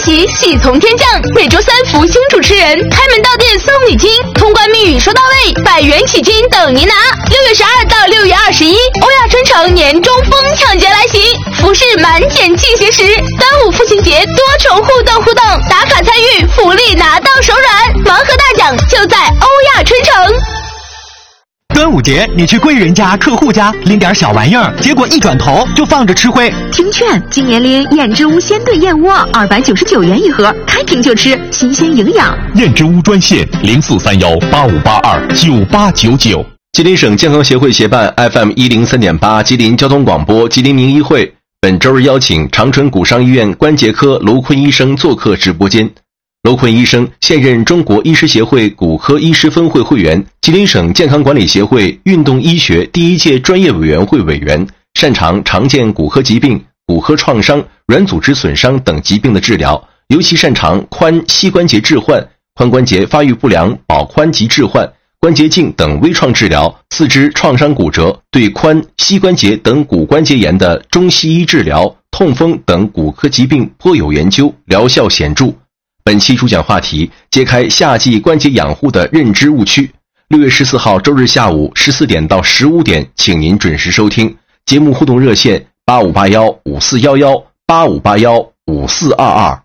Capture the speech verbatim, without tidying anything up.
喜，喜从天降。每周三福星主持人开门到店送礼金，通关密语说到位，百元起金等您拿。六月十二到六月二十一，欧亚春城年中疯抢节来袭，服饰满减进行时。端午父亲节多重互动互动，打卡参与，福利拿到手软，盲盒大奖就在欧亚春城。 端午节，你去贵人家、客户家拎点小玩意儿，结果一转头就放着吃灰。 听劝，今年拎燕之屋鲜炖燕窝，二百九十九元一盒，开瓶就吃，新鲜营养。 燕之屋专线零四三幺八五八二九八九九。 吉林省健康协会协办 F M 一零三点八吉林交通广播吉林名医会，本周日邀请长春骨伤医院关节科娄坤医生做客直播间。娄坤医生现任中国医师协会骨科医师分会会员，吉林省健康管理协会运动医学第一届专业委员会委员，擅长常见骨科疾病、骨科创伤、软组织损伤等疾病的治疗，尤其擅长髋膝关节置换、髋关节发育不良保髋及置换、关节镜等微创治疗、四肢创伤骨折、对髋、膝关节等骨关节炎的中西医治疗、痛风等骨科疾病颇有研究，疗效显著。本期主讲话题：揭开夏季关节养护的认知误区。六月十四号周日下午十四点到十五点，请您准时收听。节目互动热线：八五八幺五四幺幺八五八幺五四二二。